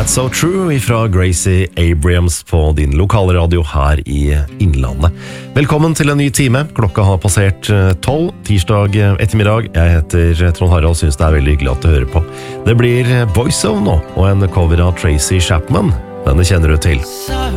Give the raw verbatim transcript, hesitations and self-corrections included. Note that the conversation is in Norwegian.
That's So True fra Gracie Abrams på din lokale radio her i Innlandet. Velkommen til en ny time. Klokka har passert tolv, tirsdag ettermiddag. Jeg heter Trond Harald, synes det er veldig hyggelig at du hører på. Det blir Boyzone nå, og en cover av Tracy Chapman. Denne kjenner du til.